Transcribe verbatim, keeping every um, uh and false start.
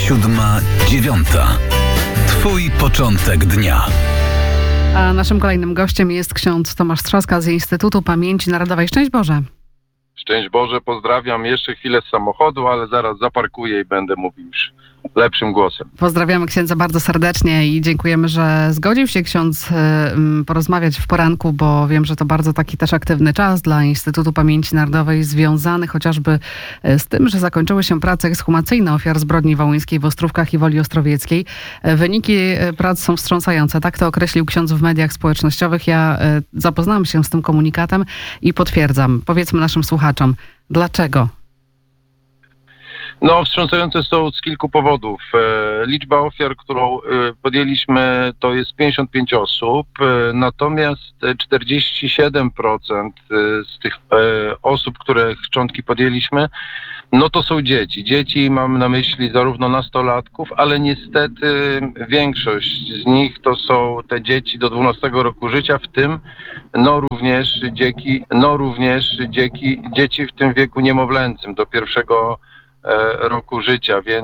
Siódma, dziewiąta. Twój początek dnia. A naszym kolejnym gościem jest ksiądz Tomasz Trzaska z Instytutu Pamięci Narodowej. Szczęść Boże. Szczęść Boże, pozdrawiam. Jeszcze chwilę z samochodu, ale zaraz zaparkuję i będę mówił już lepszym głosem. Pozdrawiamy księdza bardzo serdecznie i dziękujemy, że zgodził się ksiądz porozmawiać w poranku, bo wiem, że to bardzo taki też aktywny czas dla Instytutu Pamięci Narodowej, związany chociażby z tym, że zakończyły się prace ekshumacyjne ofiar zbrodni wołyńskiej w Ostrówkach i Woli Ostrowieckiej. Wyniki prac są wstrząsające. Tak to określił ksiądz w mediach społecznościowych. Ja zapoznałam się z tym komunikatem i potwierdzam. Powiedzmy naszym słuchaczom, dlaczego? No, wstrząsające są z kilku powodów. E, liczba ofiar, którą e, podjęliśmy, to jest pięćdziesiąt pięć osób, e, natomiast czterdzieści siedem procent z tych e, osób, które szczątki podjęliśmy, no to są dzieci. Dzieci mam na myśli zarówno nastolatków, ale niestety większość z nich to są te dzieci do dwunastego roku życia, w tym no również dzieci, no również dzieci, dzieci w tym wieku niemowlęcym do pierwszego roku życia, więc